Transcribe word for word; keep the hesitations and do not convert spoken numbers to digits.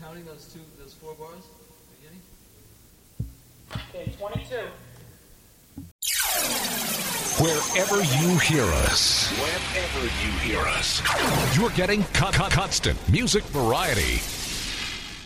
counting those two, those four bars at the beginning? Okay, twenty-two. Wherever you hear us, wherever you hear us, you're getting con- con- constant music variety.